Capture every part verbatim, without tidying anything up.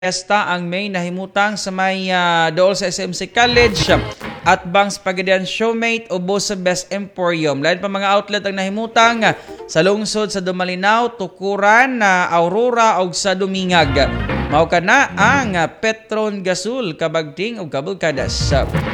Esta ang may nahimutang sa may uh, dool sa S M C College at Bangs Pagadian Showmate ubo sa Best Emporium. Lain pa mga outlet ang nahimutang uh, sa lungsod sa Dumalinaw, Tukuran, uh, Aurora ug sa Dumingag. Mao kana ang uh, Petron Gasul kabagting ug kabulkadas.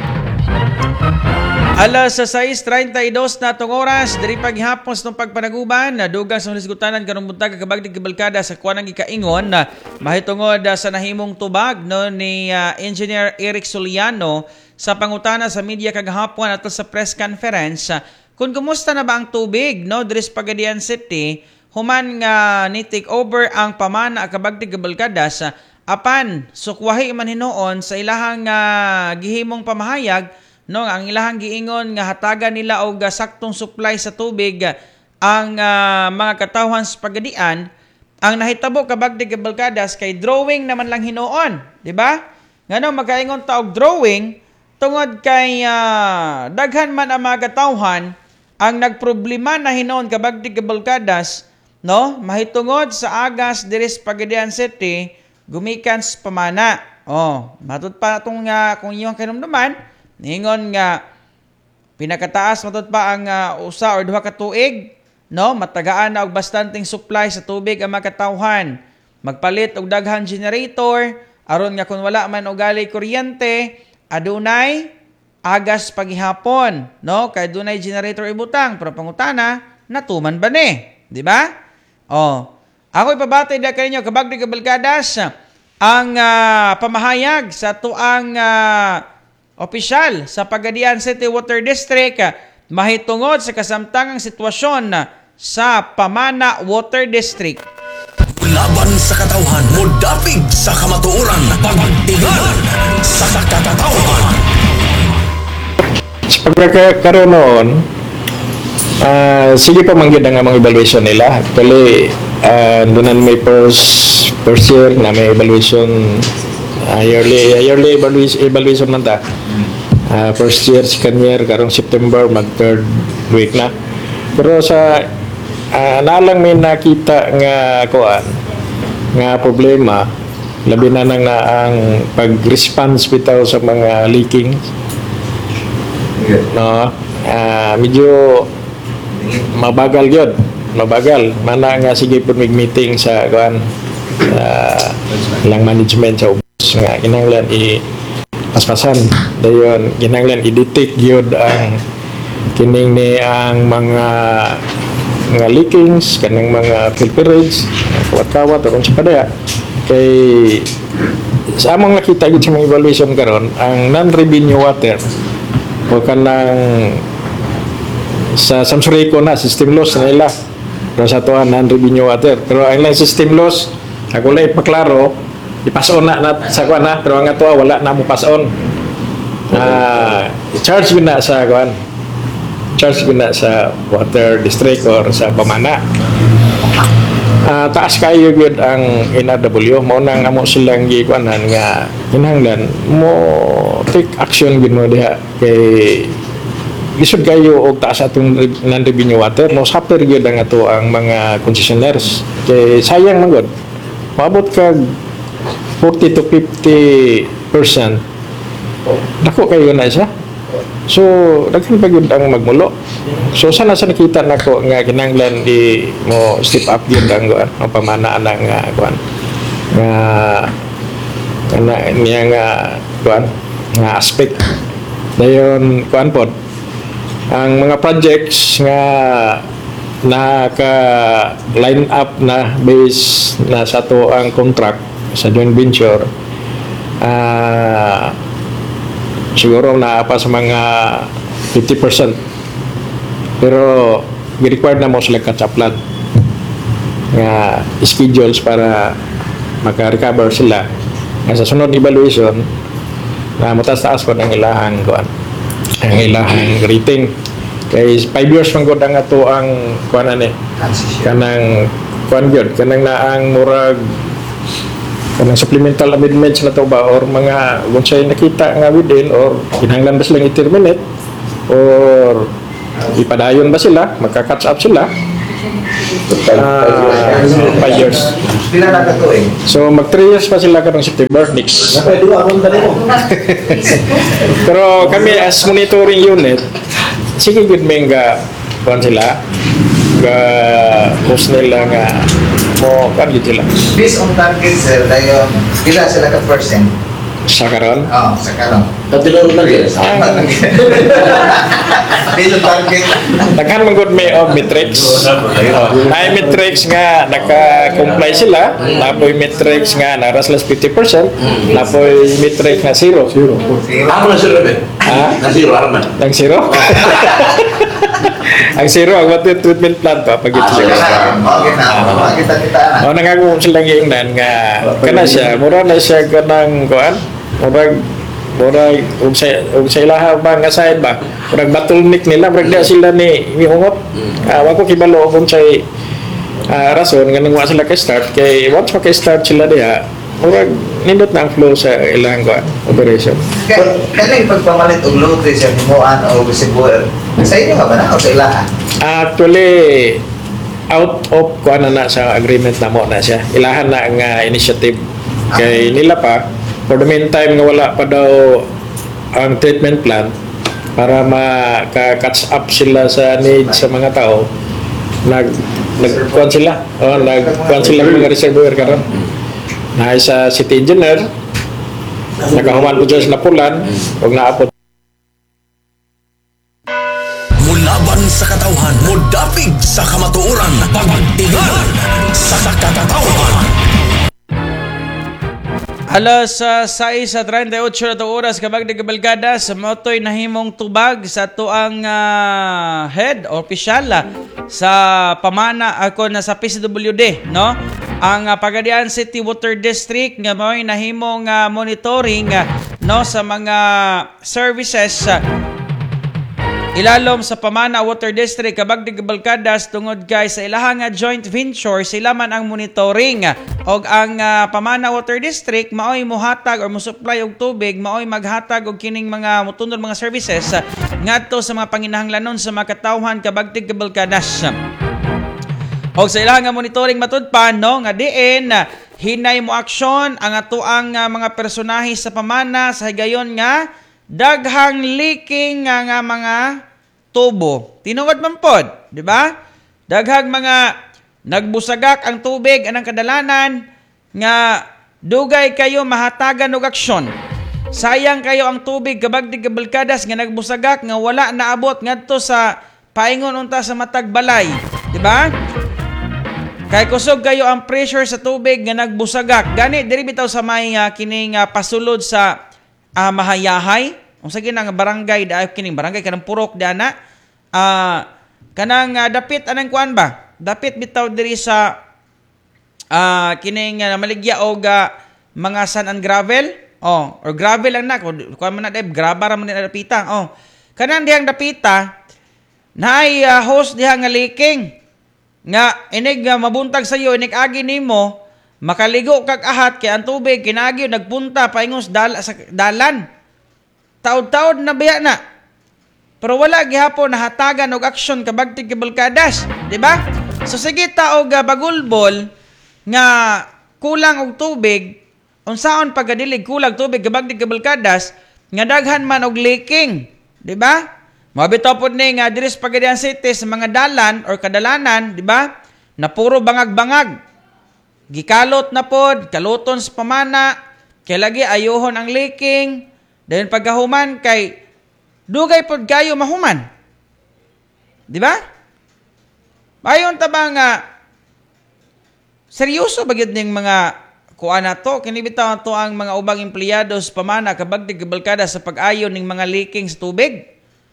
Alas sa sais treinta y dos na itong oras, diri paghihapos ng pagpanaguban, dugang sa hulisgutanan karong buntag kabagdig gibalkada sa kuanang gikaingon na mahitungod uh, sa nahimong tubag no ni uh, Engineer Eric Soliano sa pangutana sa media kagahapon at sa press conference uh, kung kumusta na ba ang tubig no diri sa Pagadian City human nga uh, ni take over ang pamana kabagdig gibalkada sa apan sukwahi man hinuon sa ilahang uh, gihimong pamahayag. No, ang ilahang giingon nga hatagan nila og uh, saktong supply sa tubig uh, ang uh, mga katawhan sa Pagadian ang nahitabo kabagdig gibalkadas kay drawing naman lang hinuon, di ba? Ngano magaingon ta og drawing tungod kay uh, daghan man ang mga katawhan ang nagproblema na hinuon kabagdig gibalkadas, no? Mahitungod sa agas diri sa Pagadian City gumikan sa pamana. Oh, matud pa atong uh, kung iyong kinumduman ningon nga pinakataas matud pa ang uh, usa or duha ka tuig no matagaan na og bastanteng supply sa tubig ang makatawhan magpalit og daghang generator aron nga kun wala man og gali kuryente adunay agas paghihapon no kay dunay generator ibutang pero pangutana natuman ba ni di ba oh ako ipabatay da kanyo kabagdig kabalkadas ang uh, pamahayag sa tuang uh, opisyal sa Pagadian City Water District mahitungod sa kasamtangang sitwasyon sa Pamana Water District. Laban sa katawhan, mudapig sa kamatuoran, pagtigan sa katawhan. Sa pagkakaroon noon, uh, sige pa manggid ang mga evaluation nila. Actually, uh, doon may first, first year na may evaluation. Uh, yearly yearly evaluation, evaluation man ta. Uh, first year, second year, karong September, mag third week na. Pero sa uh, nalang may nakita nga kuan nga problema, labi na nang na ang pag-response bitaw sa mga leaking. No, uh, medyo mabagal yun. Mabagal. Mana nga sige po meeting sa kuan uh, lang management sa nga kinahanglan i paspasan dayon kinahanglan i-detect gyud ang kining ni ang mga mga leakings kanang mga filterage kawat-kawat aron sa padaya kay sa among nakita gyud sa mga evaluation karon ang non-revenue water o kanang sa Samsurico na system loss na nila pero sa tuan non-revenue water pero ang lang system loss ako lang ipaklaro ipason na, na sa kuan na pero ang ato wala na mo pason uh, charge gina sa kuan charge gina sa water district or sa pamana uh, taas kayo gud ang N R W mo nang amo silang gikuanan nga kinahanglan mo take action gid mo diha kay lisod kayo og taas atong non-revenue water mo suffer gyud ang ato ang mga concessionaires kay sayang man gud maabot kag forty to fifty percent dako kayo na siya so daghan pa gyud ang magmulo so sana sa nakita nako nga kinahanglan di mo step up gyud ang kuan ang pamana ana nga kuan nga kana niya nga kuan nga aspect dayon kuan pod ang mga projects nga naka line up na base na sa to ang contract sa joint venture uh, siguro na pa sa mga fifty percent pero required na mo sila catch up plan nga schedules para maka-recover sila nga sa sunod evaluation na mataas-taas po ng ilahang kuan ang ilahang rating kay five years man gud ang ato ang kuan ani kanang kuan gyud kanang naang murag kanang supplemental amendments na to ba or mga kung sa'yo nakita nga within or kinahanglan ba silang i-terminate or ipadayon ba sila magka-catch up sila uh, five years Pila na ka to eh. So mag three years pa sila karong September next. Napay duwa akong tali mo. Pero kami as monitoring unit, sige good may nga kuan sila. Ga host nila nga mo kan gid sila. Based on target sir, dayon pila sila ka percent? Sa karon. Oo, sa karon. Katilaro na rin. Based on target. Daghan man gud may og metrics. Ay metrics nga naka-comply sila, napoy metrics nga naras less fifty percent, napoy metrics nga zero. Zero. Ako na sila rin. Ha? Nasiro, araman. Ang zero? Ang zero ang water treatment plant pa pag ito siya. Okay na. Kita kita na. O nangako sila giingnan nga kana siya, mura na siya kanang kuan. Murag murag ug sa ug sa ilaha ba nga side ba. Murag bottleneck nila, murag da sila ni miungot. Ah, wa ko kibalo kung say ah, rason nga nang wa sila ka start kay once pa ka start sila diha, murag nindot na ang flow sa ilang kuan operation. Kaya pagpamalit og lote siya himuan o resibuer. Sa inyo ba na o sa ilaha? Actually, out of kuan na, na sa agreement na mo na siya. Ilahan na ang uh, initiative. Kay nila pa, for the meantime nga wala pa daw ang treatment plan para maka-catch up sila sa needs sa mga tao. Nag nagkuan sila. Oh, nagkuan sila ng mga reservoir karon. Na sa city engineer, nagahuman po dyan sa Napulan, huwag naapot. Mulaban sa katawhan, mudapig sa kamatuoran, pagtigan sa katawhan. Alas uh, sais sa thirty-eight na to oras kabag nagabalgada sa motoy nahimong tubag sa tuang uh, head or opisyal uh, sa pamana ako na sa P C W D, no? Ang uh, Pagadian City Water District nga mo'y nahimong uh, monitoring uh, no sa mga services uh, ilalom sa Pamana Water District kabag nagabalkadas tungod kay sa ilahang uh, joint venture sila man ang monitoring uh, og ang uh, Pamana Water District maoy mohatag or mosupply og tubig, maoy maghatag og kining mga motunod mga services uh, ngadto sa mga panginahanglanon sa mga katawhan kabag nagabalkadas. Og sa ilahang uh, monitoring matud pa no nga diin uh, hinay mo aksyon ang atuang uh, mga personahe sa Pamana sa higayon nga daghang leaking nga, nga mga tubo. Tinuod man pod, di ba? Daghang mga nagbusagak ang tubig anang kadalanan nga dugay kayo mahatagan og aksyon. Sayang kayo ang tubig kabag di kabalkadas nga nagbusagak nga wala naabot ngadto sa paingon unta sa matag balay, di ba? Kay kusog kayo ang pressure sa tubig nga nagbusagak. Gani diri bitaw sa may uh, kining uh, pasulod sa uh, Mahayahay. Unsa ginang barangay da kining barangay kanang purok dana. Uh, kanang uh, dapit anang kuan ba? Dapit bitaw diri sa uh, kining uh, maligya og uh, mga sand and gravel. Oh, or gravel lang na kun man na dai graba ra man na dapita. Oh. Kanang dihang dapita naay uh, host diha nga leaking. Nga inig uh, mabuntag sa iyo inig agi nimo makaligo kag ahat kay ang tubig kinagi nagpunta paingos dal sa dalan. Taud-taud na biya na. Pero wala gihapon nahatagan og aksyon kabag tigbalkadas, di ba? So sige ta og uh, bagulbol nga kulang og tubig, unsaon pagadilig kulang tubig kabag tigbalkadas nga daghan man og leaking, di ba? Mabitaw pod ni nga diri sa Pagadian City sa mga dalan or kadalanan, di ba? Na puro bangag-bangag. Gikalot na pod, kaluton sa Pamana, kay lagi ayohon ang leaking, dahil pagkahuman kay dugay pod kayo mahuman. Di ba? Ayon ta ba nga seryoso ba gyud ning mga kuan nato kini bitaw to ang mga ubang empleyado sa Pamana kabag tigbalkada sa pag-ayon ning mga leaking sa tubig.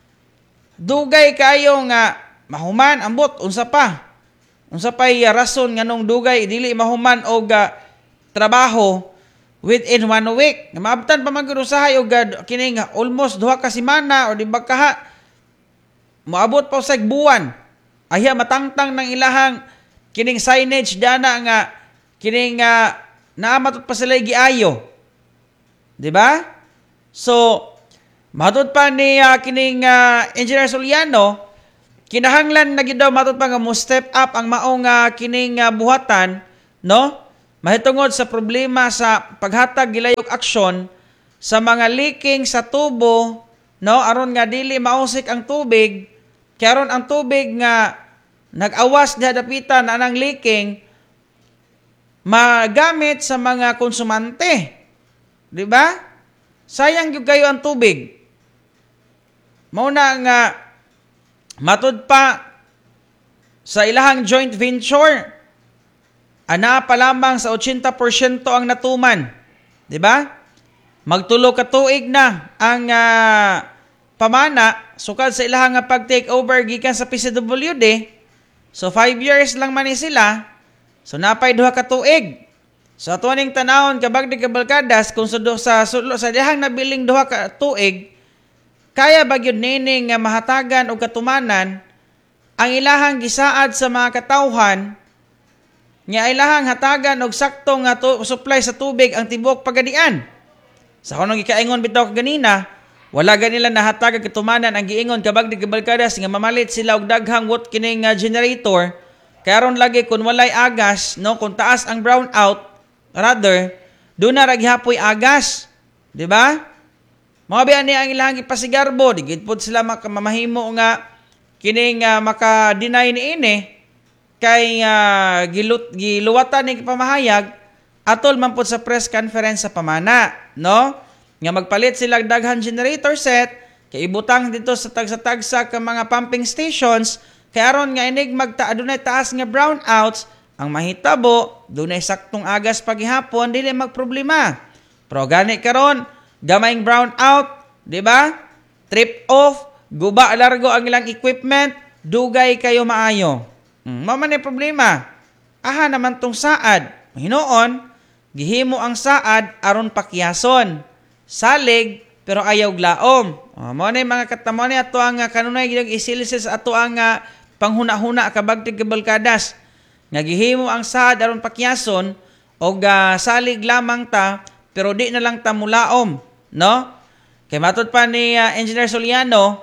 Dugay kayo nga mahuman ambot unsa pa unsa pay uh, rason nganong dugay dili mahuman og uh, trabaho within one week nga maabtan pa man gyud usahay og uh, kining uh, almost duha ka semana or di ba kaha moabot pa sa buwan ayha matangtang ng ilahang kining signage dana nga kining uh, naamatot pa sila giayo, di ba? So matod pa ni uh, kining uh, Engineer Soliano, kinahanglan na gid daw matod pa nga mo step up ang maong uh, kining uh, buhatan, no? mahitungod sa problema sa paghatag gilayog aksyon sa mga leaking sa tubo, no, aron nga dili mausik ang tubig, kaya aron ang tubig nga nag-awas diha dapitan anang leaking magamit sa mga konsumante. Di ba? Sayang gyud kayo ang tubig. Mao na nga matud pa sa ilahang joint venture, ana pa lamang sa eighty percent ang natuman. Di ba? Magtulo ka tuig na ang uh, pamana sukad sa ilahang nga pag-take over gikan sa P C W D. So five years lang man ni sila. So napay duha ka tuig. So ato ning tanawon kabagdi kabalkadas kung sa sa sulo sa dihang nabiling duha ka tuig, kaya ba gyud nini nga mahatagan og katumanan ang ilahang gisaad sa mga katawhan nga ilahang hatagan og sakto nga tu- supply sa tubig ang tibuok pagadian. Sa kanong gikaingon bitaw ganina, wala ganila nahatag og katumanan ang giingon kabagdi kabalkadas nga mamalit sila og daghang wat kining uh, generator. Kaya ron lagi kung walay agas, no, kung taas ang brown out, rather, doon na raghihapoy agas. Di ba? Mga biyan niya ang ilang ipasigarbo, digit po sila makamamahimo nga kining uh, maka-deny ni ini, kay uh, gilut, giluwatan ni pamahayag, atol man po sa press conference sa pamana, no? Nga magpalit sila daghan generator set, kay ibutang dito sa tagsa-tagsa ka mga pumping stations, kaya aron nga inig magta adunay taas nga brownouts, ang mahitabo dunay saktong agas paghihapon dili magproblema. Pero gani karon gamayng brownout, di ba? Trip off, guba largo ang ilang equipment, dugay kayo maayo. Hmm, mao man ay problema. Aha naman tong saad. Hinoon, gihimo ang saad aron pakyason. Salig pero ayaw glaom. Oh, mao na mga katamo ni ato ang kanunay gid isilisis ato ang uh, panghuna-huna kabagtig kabalkadas nga gihimo ang saad aron pakyason og uh, salig lamang ta pero di na lang ta mulaom, no? Kay matud pa ni uh, Engineer Soliano,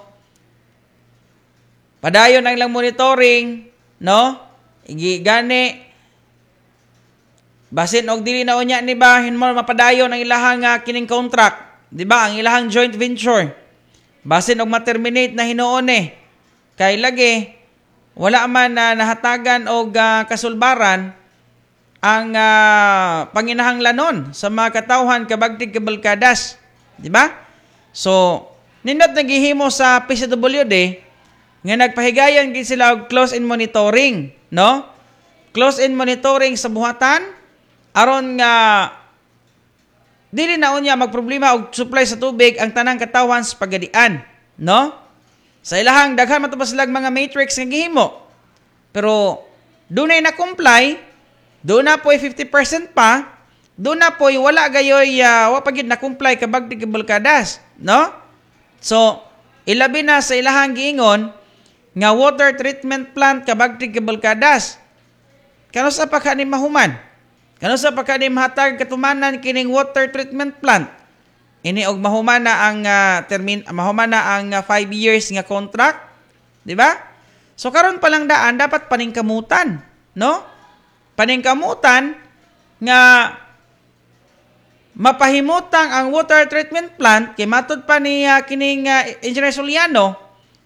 padayon ang ilang monitoring, no? Igi gani basin og dili na unya ni bahin mo mapadayon ang ilahang uh, kining contract, di ba? Ang ilahang joint venture. Basin og ma-terminate na hinuon eh. Kay lagi wala man na uh, nahatagan og uh, kasulbaran ang uh, panginahanglanon sa mga katawhan kabagtig kabalkadas, di ba? So, nindot naghihimo sa P C W D nga nagpahigayon gid sila og close-in monitoring, no? Close-in monitoring sa buhatan aron nga dili na unya magproblema og supply sa tubig ang tanang katawhan sa pagadian, no? Sa ilahang daghan matubas sila mga matrix nga gihimo. Pero dunay na comply, doon na po'y fifty percent pa, doon na po'y wala gayoy uh, wa pagid na comply kabagdi kabalkadas, no? So, ilabi na sa ilahang giingon nga water treatment plant kabagdi kabalkadas. Kano sa pa kani mahuman? Kano sa pa kani mahatag katumanan kining water treatment plant? Ini og mahumana ang uh, termin mahumana ang uh, five years nga contract, di ba? So karon pa lang daan dapat paningkamutan, no? Paningkamutan nga mapahimutang ang water treatment plant kay matud pa ni uh, kining uh, Engineer Soliano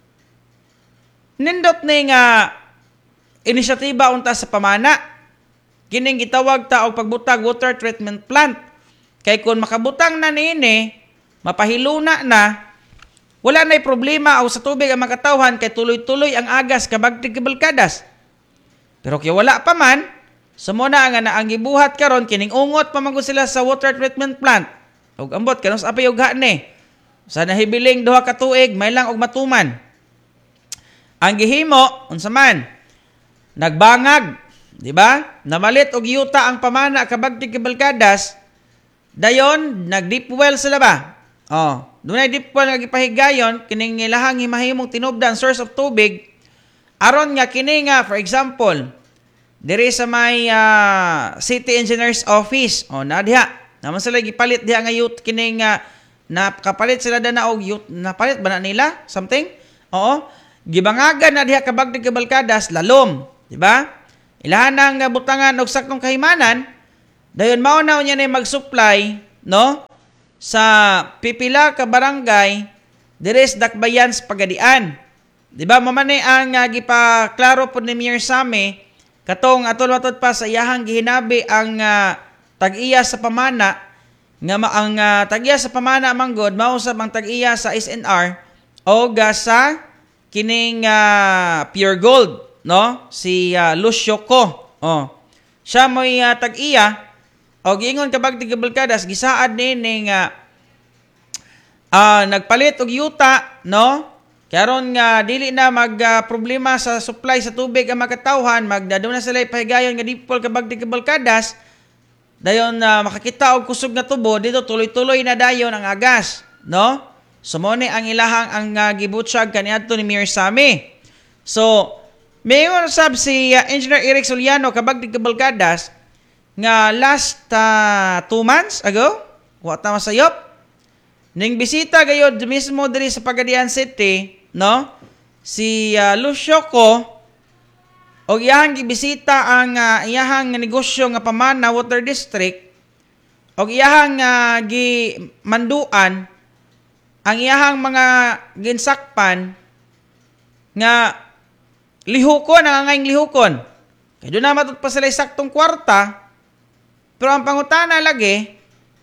nindot ni nga inisyatiba unta sa pamana kining gitawag ta og pagbutag water treatment plant. Kay kung makabutang na niini, mapahiluna na, wala na'y problema o sa tubig ang makatawhan kay tuloy-tuloy ang agas kabagtig kabalkadas. Pero kay wala pa man, sumuna nga na ang gibuhat karon kining ungot pamanggo sila sa water treatment plant. Og ambot kanus apay og ni. Sa nahibiling duha ka tuig, may lang og matuman. Ang gihimo unsa man? Nagbangag, di ba? Namalit og yuta ang pamana kabagtig kabalkadas. Dayon, nag-deep well sila ba? Oh, doon ay deep well nga gipahigayon kining ilahang himahimong tinubdan source of tubig aron nga kini nga for example diri sa may uh, city engineer's office. Oh, na diha. Naman sila gipalit diha nga youth kining uh, nakapalit sila dana og youth napalit ba na nila something? Oo. Gibangagan na diha kabagdig kabalkadas lalom, di ba? Ilahan ang uh, butangan og saktong kahimanan. Dayon mao-naw niya na mag-supply, no? Sa pipila ka barangay dire sa Dakbayan sa Pagadian. Di ba mamani ang uh, gipaklaro po ni Mayor Sammy katong atol-atol pa sa iyahang gihinabi ang uh, tag-iya sa pamana nga ma- ang uh, tag-iya sa pamana manggod mausab ang tag-iya sa S N R o ga sa kining uh, Pure Gold, no? Si uh, Lucio Ko. Oh. Siya mo'y uh, tag-iya o giingon kabag tigabalkadas gisaad ni ning uh, uh, nagpalit og yuta, no? Karon nga dili na mag uh, problema sa supply sa tubig ang makatawhan, magdadaw na sila pahigayon nga dipol kabag tigabalkadas. Dayon na uh, makakita og kusog nga tubo dito tuloy-tuloy na dayon ang agas, no? So mo ni ang ilahang ang uh, gibutyag kaniadto ni Mayor Sammy. So mayon sab si uh, Engineer Eric Soliano kabag tigabalkadas nga last uh, two months ago, wa ta masayop. Ning bisita gayud mismo diri sa Pagadian City, no? Si uh, Lucio Ko og iyahang gibisita ang uh, iyahang negosyo nga Pamana Water District og iyahang uh, gimanduan ang iyahang mga ginsakpan nga lihukon ang angayng lihukon. Kay doon na matut pa sila saktong kwarta pero ang pangutana lagi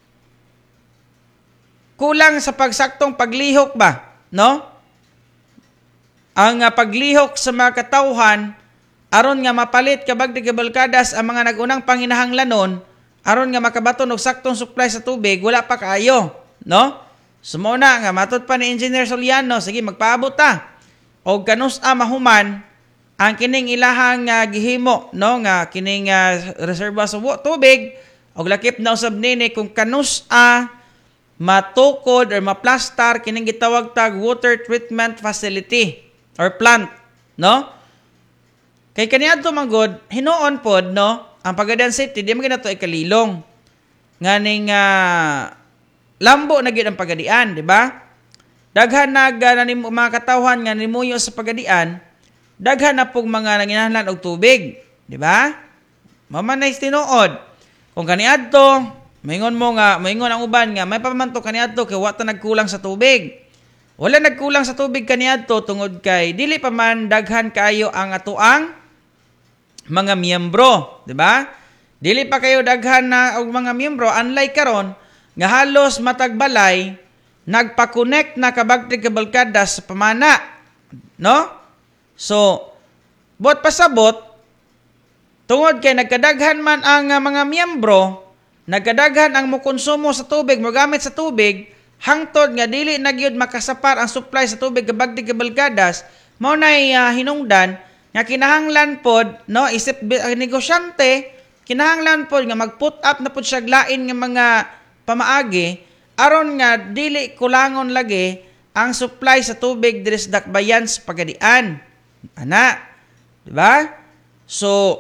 kulang sa pagsaktong paglihok ba, no? Ang uh, paglihok sa mga katawhan aron nga mapalit kabag tigabalkadas ang mga nagunang panginahanglanon aron nga makabaton og saktong supply sa tubig wala pa kaayo, no? Sumuna nga matud pa ni Engineer Soliano, sige magpaabot ta og kanus-a mahuman ang kining ilahang uh, gihimo, no, nga kining uh, reserva sa tubig og lakip na usab nini kung kanus-a matukod or maplastar kining gitawag tag water treatment facility or plant, no? Kay kaniadto manggod hinuon pod, no, ang Pagadian City di man ginato ikalilong nganing uh, lambo na gyud ang Pagadian, di ba? Daghan nag uh, nanim mga katawhan nga nimuyo sa Pagadian, daghan na pug mga nanginahanglan og tubig, di ba? Mamanay tinuod. Kung kaniadto, maingon mo nga, maingon ang uban nga may pamanto kaniadto kay wa ta nagkulang sa tubig. Wala nagkulang sa tubig kaniadto tungod kay dili pa man daghan kayo ang atuang mga miyembro, di ba? Dili pa kayo daghan na og mga miyembro unlike karon nga halos matagbalay nagpa-connect na kabag tigabalkadas sa pamana, no? So, bot pasabot tungod kay nagkadaghan man ang uh, mga miyembro, nagkadaghan ang mokonsumo sa tubig, mogamit sa tubig, hangtod nga dili na gyud makasapar ang supply sa tubig kabag tigabalkadas, mao nay uh, hinungdan nga kinahanglan pod, no, isip uh, negosyante, kinahanglan pod nga mag-put up na pod siya lain nga mga pamaagi aron nga dili kulangon lagi ang supply sa tubig diri sa Dakbayan sa Pagadian. Ana, di ba? So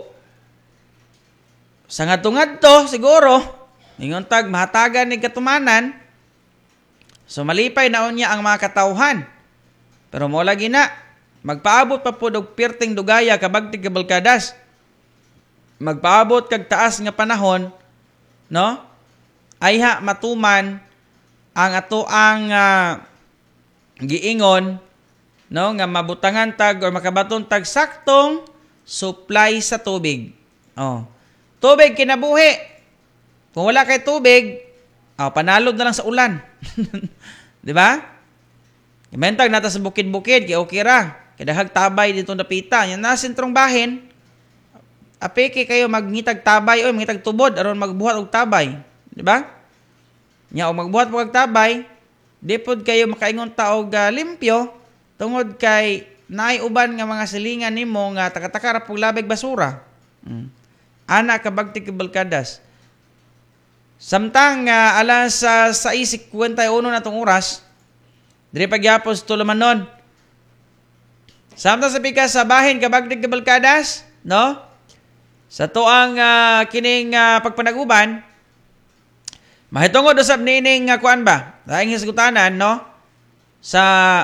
sa ngadto-ngadto siguro ingon tag mahatagan ni katumanan. So malipay na unya ang mga katawhan. Pero mo lagi na magpaabot pa pud og pirting dugaya kabag tigabalkadas. Magpaabot kag taas nga panahon, no? Ayha matuman ang ato ang uh, giingon, no, nga mabutangan tag or makabaton tag saktong supply sa tubig. Oh. Tubig kinabuhi. Kung wala kay tubig, oh, panalod na lang sa ulan. 'Di ba? Imentag nata sa bukid-bukid kay okay ra. Kadahag tabay dito napita. Yan na sentrong bahin. Apeke kayo magngitag tabay o mangitag tubod aron magbuhat og tabay, di ba? Nya og magbuhat og tabay, di pod kayo makaingon ta og uh, limpyo tungod kay naay uban nga mga silingan nimo nga taka-taka ra pug labig basura. Hmm. Ana kabag tigabalkadas. Samtang uh, alas uh, sais fifty-one na tong oras, diri pagyapos tulumanon. Samtang sa pikas sa bahin kabag tigabalkadas, no? Sa tuang uh, kining uh, pagpanaguban, mahitungod usab nining uh, kuan ba? Daing hisgutanan, no? Sa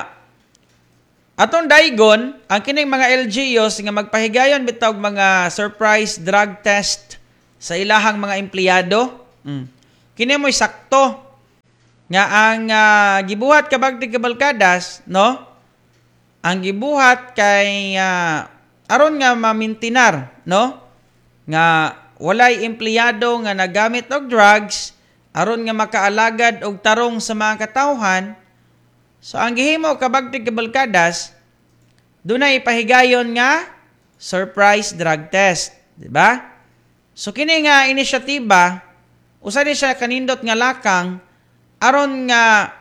aton daigon, ang kining mga L G Us nga magpahigayon bitaw mga surprise drug test sa ilahang mga empleyado. Mm. Kini mo'y sakto nga ang uh, gibuhat kabagti kabalkadas, no? Ang gibuhat kay uh, aron nga mamintinar, no? Nga walay empleyado nga nagamit og drugs aron nga makaalagad og tarong sa mga katawhan. So ang gihimo kabagti kabalkadas, dunay ipahigayon nga surprise drug test, di ba? So kini nga inisyatiba, usa ni siya kanindot nga lakang aron nga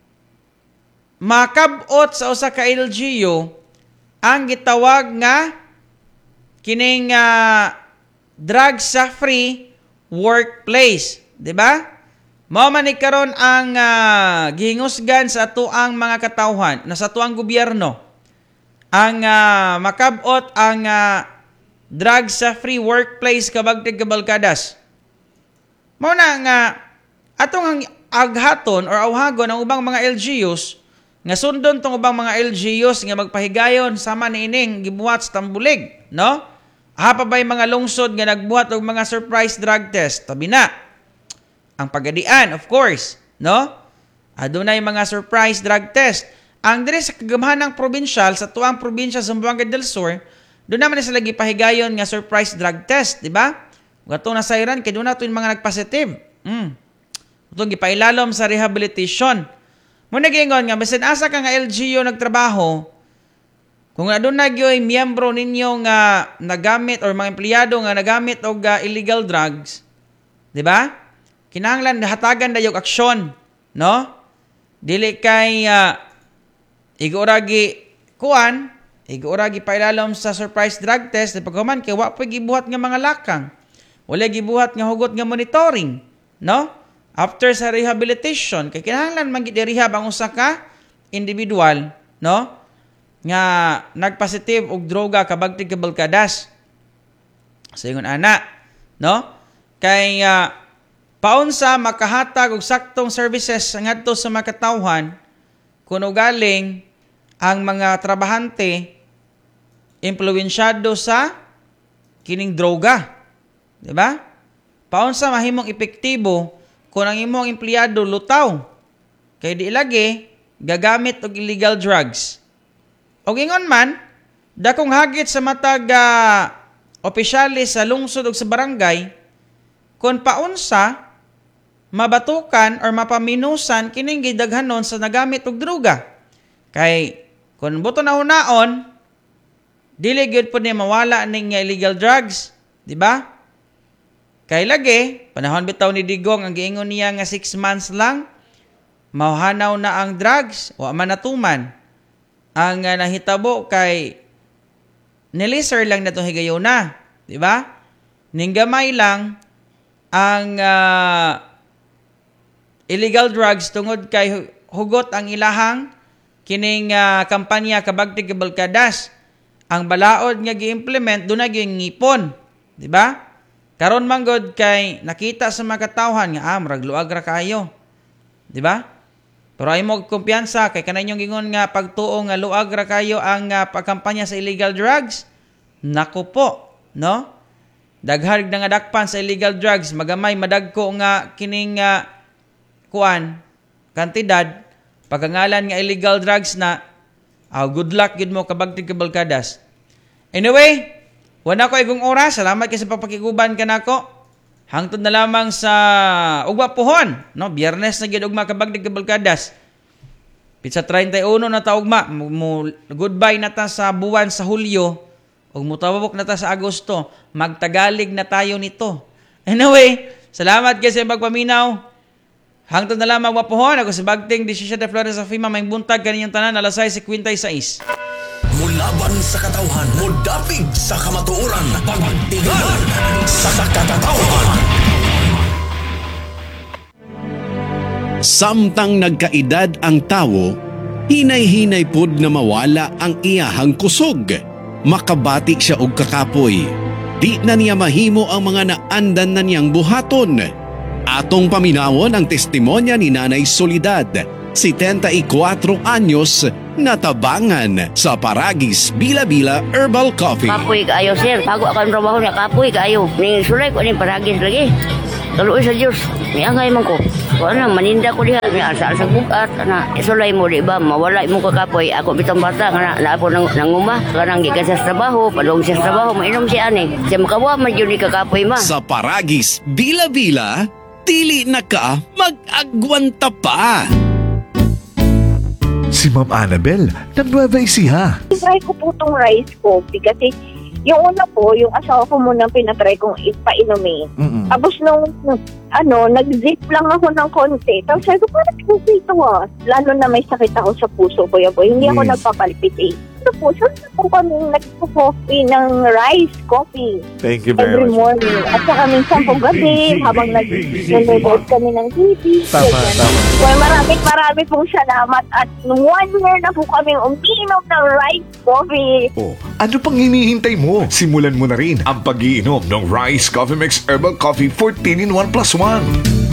makabot sa usa ka L G U ang gitawag nga kining uh, drug sa free workplace, di ba? Mao man ni karon ang uh, gihingusgan sa atuang mga katawhan na sa atuang gobyerno ang uh, makabot ang uh, drug sa free workplace kabagti kabalkadas. Mao na nga atong aghaton or awhagon ang ubang mga L G Us nga sundon tong ubang mga L G Us nga magpahigayon sama niining gibuhat sa Tambulig, no? Hapa ba'y mga lungsod nga nagbuhat og mga surprise drug test? Tabi na. Ang Pagadian, of course, no? Adunay mga surprise drug test. Ang dire sa kagamhanang probinsyal, sa tuang probinsya sa Zamboanga del Sur, doon naman sila gipahigayon nga surprise drug test, di ba? Gato na sa Iran, kaya doon na ito yung mga nagpositive. Mm. Ito gipailalom sa rehabilitation. Muna gingon nga, basin asa ka nga L G U nagtrabaho, kung adun na gyoy miyembro ninyo nga nagamit or mga empleyado nga nagamit og uh, illegal drugs, di ba? Kinahanglan hatagan dayog aksyon, no? Dili kay uh, igoragi kuan, igoragi pailalom sa surprise drug test, di pagkaman kay wa pa gibuhat nga mga lakang. Wala gibuhat nga hugot nga monitoring, no? After sa rehabilitation, kay kinahanglan man gid rehab ang usa ka individual, no? Nga nagpositive og droga kabagti kabalkadas. Sa ingon ana, no? Kay uh, paunsa makahatag og saktong services ngadto sa mga katawhan kuno galing ang mga trabahante impluwensyado sa kining droga, di ba? Paunsa mahimong epektibo kung ang imong empleyado lutaw kay di lagi gagamit og illegal drugs. Og ingon man dakong hagit sa matag uh, opisyalis sa lungsod ug sa barangay kung paunsa mabatukan or mapaminusan kining gidaghanon sa nagamit og droga. Kay kung buto na hunaon, dili gyud pud ni mawala ning illegal drugs, di ba? Kay lagi panahon bitaw ni Digong ang giingon niya nga six months lang mauhanaw na ang drugs, wa man natuman. Ang uh, nahitabo kay nilisir lang na itong higayuna, di ba? Ninggamay lang ang uh, illegal drugs tungod kay hugot ang ilahang kining uh, kampanya kabagti kabalkadas. Ang balaod nga gi-implement doon na yung ngipon, di ba? Karon manggod kay nakita sa mga katawhan nga ah, maragluag ra kayo, di ba? Pero ay mo kumpiyansa kay kanayong gingon nga pagtuo nga luag ra kayo ang uh, pagkampanya sa illegal drugs. Nako po, no? Dagharig na nga dakpan sa illegal drugs, magamay madagko nga kining uh, kuan kantidad pagkangalan nga illegal drugs na oh, good luck gid mo kabagti kabalkadas. Anyway, wala ko igong oras. Salamat kay sa papakiguban kanako. Hangtod na lamang sa ugma pohon, no? Biyernes na gid ugma kabagti kabalkadas. Pitsa thirty-one na ta ugma, goodbye na ta sa buwan sa Hulyo. Ug mutawabok na ta sa Agosto, magtagalig na tayo nito. Anyway, salamat kay sa pagpaminaw. Hangtod na lamang mapuhon, ako si Bagting Desisyon Flores sa Fima, may buntag kaninyang tanan, alas sais fifty-six. Mulaban sa katawhan, mudapig sa kamatuoran, pagtigalan sa katawhan. Samtang nagkaedad ang tawo, hinay-hinay pod na mawala ang iyahang kusog. Makabati siya og kakapoy. Di na niya mahimo ang mga naandan na niyang buhaton. Atong paminawon ang testimonya ni Nanay Soledad, setenta y cuatro anyos, natabangan sa Paragis Bila-Bila Herbal Coffee. Kapoy kaayo, sir. Bago ako ang trabaho niya, kapoy kaayo. Ning sulay ko ning paragis lagi. Tuloy sa Diyos. May angay man ko. Kung ano, maninda ko diha. May asa sa bukat. Ana, isulay mo, di ba? Mawala mo ka kapoy. Ako bitang bata. Nga na ako nang, nanguma. Kanang gikan siya sa trabaho. Padong siya sa trabaho. Mainom siya ani. Siya makawa man yun ni kakapoy ma. Sa Paragis Bila-Bila, dili na ka mag-agwanta pa. Si Ma'am Annabel ng Nueva Ecija. Try ko po itong rice coffee kasi yung una po, yung asawa ko muna pinatry kong ipainumin. Mm-mm. Tapos nung, ano, nag-zip lang ako ng konti. Tapos sabi ko, parang kasi ito ah. Lalo na may sakit ako sa puso ko, yan po. Hindi ako Yes. nagpapalpitate. Ito po, saan na po kami nagpo-coffee ng rice coffee Thank you very every much. morning. At saka minsan po gabi, habang nag-nanonood kami ng T V. Tama, ganyan. tama. Well, maraming maraming pong salamat. At nung one year na po kami umiinom ng rice coffee. Oh, ano pang hinihintay mo? Simulan mo na rin ang pag-iinom ng Rice Coffee Mix Herbal Coffee fourteen in one plus one.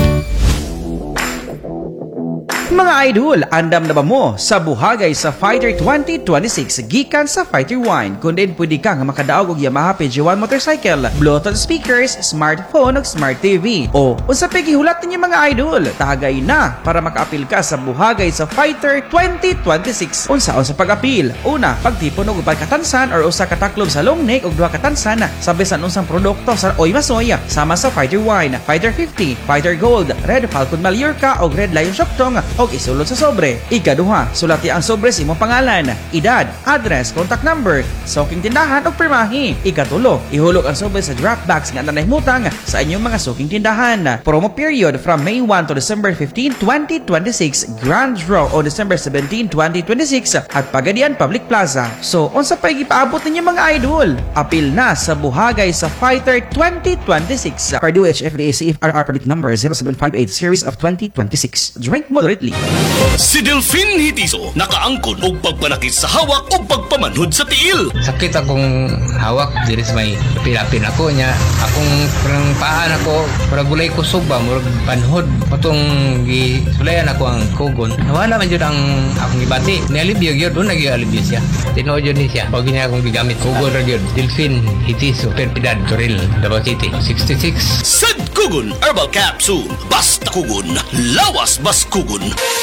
Mga idol, andam na ba mo sa buhagay sa Fighter twenty twenty-six gikan sa Fighter Wine? Kung din pwede ka nga makadaog og Yamaha P G one motorcycle, Bluetooth speakers, smartphone ug smart T V. O unsa pa gihulat ninyo mga idol? Tagay na para makaapil ka sa buhagay sa Fighter twenty twenty-six. Unsa-unsa pag-apil? Una, pagtipon og upat katansan or usa ka taklob sa long neck ug duha katansan sa bisan unsang produkto sa Oy Masoya sama sa Fighter Wine, Fighter fifty, Fighter Gold, Red Falcon Mallorca ug Red Lion Shoktong og isulod sa sobre. Ikaduha, sulati ang sobre sa imong pangalan, edad, address, contact number, suking tindahan ug pirmahi. Ikatulo, ihulog ang sobre sa draft bags nga nanahimutang sa inyong mga suking tindahan. Promo period from May one to December fifteenth, twenty twenty-six. Grand draw on December seventeenth, twenty twenty-six at Pagadian Public Plaza. So, unsa pa gipaabot ninyo mga idol? Apil na sa buhagay sa Fighter twenty twenty-six. Purdue H F D A C F R R permit number zero seven five eight series of twenty twenty-six. Drink moderately. Si Delfin Hitiso nakaangkon og pagpanakit sa hawak o pagpamanhod sa tiil. Sakit akong hawak diri sa may pilapin ako niya. Akong parang paan ako, para gulay kusog ba, murag panhod. Patong gisulayan ako ang kugon. Nawala man yun ang akong ibati. Nialibyo yun, doon nag-ialibyo siya. Tinood yun ni siya. Pag niya akong gigamit, kugon ra yun. Delfin Hitiso, Perpidad, Toril, Davao City, sixty-six. Sad Kugon Herbal Capsule. Basta kugon, lawas bas kugon.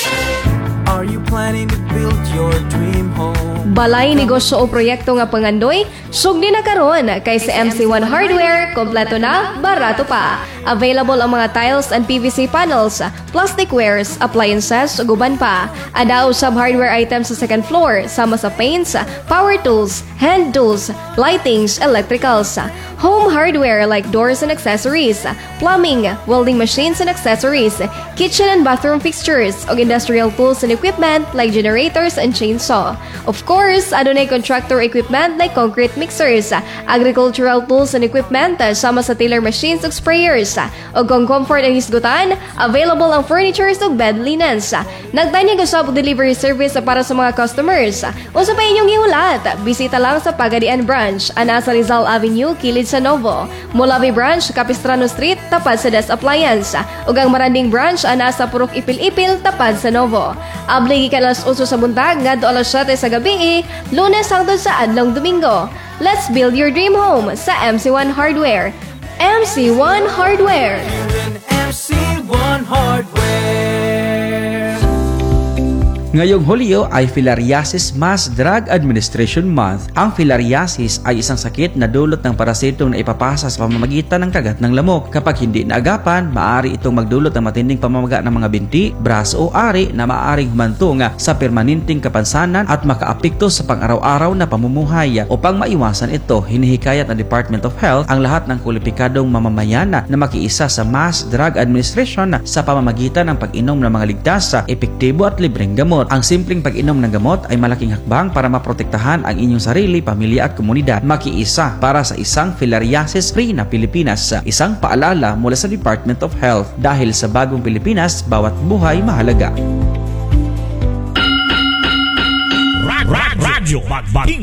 Are you planning to build your dream home? Balay negosyo o proyekto nga pangandoy, sugdi na karon kay sa M C one Hardware, kompleto na, barato pa. Available ang mga tiles and P V C panels, plastic wares, appliances, ug uban pa. Ada usab hardware items sa second floor, sama sa paints, power tools, hand tools, lightings, electricals. Home hardware like doors and accessories, plumbing, welding machines and accessories, kitchen and bathroom fixtures, ug industrial tools and equipment like generators and chainsaw. Of course, adunay contractor equipment like concrete mixers, agricultural tools and equipment, sama sa tiller machines ug sprayers. Ug kung comfort ang hisgutan, available ang furnitures ug bed linens. Nagtanyag usab og delivery service para sa mga customers. Unsa pa inyong gihulat? Bisita lang sa Pagadian Branch, ana sa Rizal Avenue, kilid sa Novo. Molavi Branch, Capistrano Street, tapad sa Des Appliance. Ug ang Maranding Branch, ana sa Purok Ipil-Ipil, tapad sa Novo. Abli gikan alas eight sa buntag ngadto alas seven sa gabi, Lunes hangtod sa adlong Domingo. Let's build your dream home sa M C one Hardware. M C one Hardware. M C one Hardware. Ngayong Hulyo ay Filariasis Mass Drug Administration Month. Ang filariasis ay isang sakit na dulot ng parasitong na ipapasa sa pamamagitan ng kagat ng lamok. Kapag hindi naagapan, maaari itong magdulot ng matinding pamamaga ng mga binti, braso o ari na maaaring humantong sa permanenteng kapansanan at makaapekto sa pang-araw-araw na pamumuhay. Upang maiwasan ito, hinihikayat ng Department of Health ang lahat ng kwalipikadong mamamayan na makiisa sa Mass Drug Administration sa pamamagitan ng pag-inom ng mga ligtas, epektibo at libreng gamot. Ang simpleng pag-inom ng gamot ay malaking hakbang para maprotektahan ang inyong sarili, pamilya at komunidad. Makiisa para sa isang filariasis-free na Pilipinas. Isang paalala mula sa Department of Health. Dahil sa bagong Pilipinas, bawat buhay mahalaga. Radyo Magbating